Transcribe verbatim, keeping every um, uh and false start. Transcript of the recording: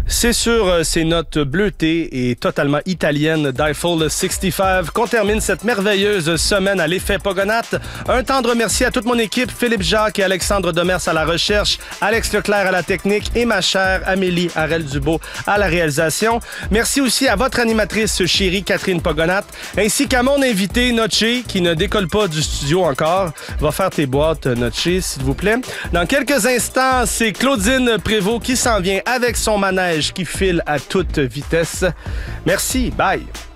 C'est sur ces notes bleutées et totalement italiennes d'Eiffel soixante-quinze qu'on termine cette merveilleuse semaine à l'effet Pogonates. Un tendre merci à toute mon équipe, Philippe Jacques et Alexandre Demers à la recherche, Alex Leclerc à la technique et ma chère Amélie Harel-Dubo à la réalisation. Merci aussi à votre animatrice chérie Catherine Pogonates, ainsi qu'à mon invité Noche, qui ne décolle pas du studio encore. Va faire tes boîtes, Noche, s'il vous plaît. Dans quelques instants, c'est Claudine Prévost qui s'en vient avec son manège qui file à toute vitesse. Merci, bye!